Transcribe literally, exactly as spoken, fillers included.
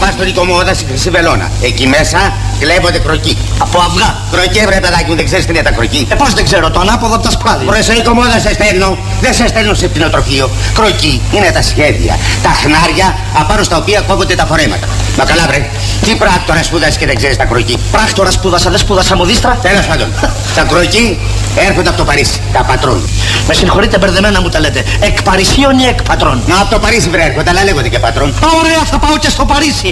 πας στον οίκο μόδα στη Χρυσή Βελόνα. Εκεί μέσα κλέβονται κροκί. Από αυγά. Κροκί, βρε παιδάκι μου, δεν ξέρεις τι είναι τα κροκί. Ε, πώς δεν ξέρω, το ανάποδο από τα σπάδια. Βρε, στον οίκο μόδα σε στέλνω. Δεν σε στέλνω σε πτηνοτροφείο. Κροκί είναι τα σχέδια. Τα χνάρια απάνω στα οποία κόβονται τα φορέματα. Μα καλά, βρε. Τι πράκτορα σπούδασε και δεν ξέρεις τα κροκί. Πράκτορα σπούδασα, δεν σπούδασα μοδίστρα. Τέλος πάντων. Τα κροκί έρχονται από το Παρίσι. Τα πατρών. Με συγχωρείτε, μπερδεμένα μου τα λέτε. Εκ Παρισίων ή εκ πατρών. Να από το Παρίσι βρε έρχονται, αλλά λέγονται και πατρών. Ωραία, θα πάω και στο Παρίσι.